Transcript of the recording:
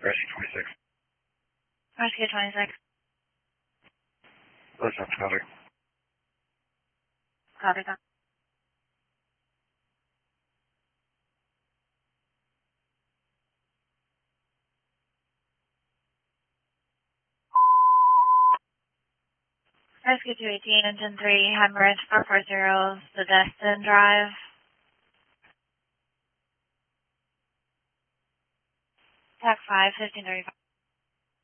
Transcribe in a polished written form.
Rescue 26. Rescue 26. Listen, copy. Copy that. Rescue 218, Engine 3, Hemorrhage 440, the Destin Drive. TAC 5, 1535.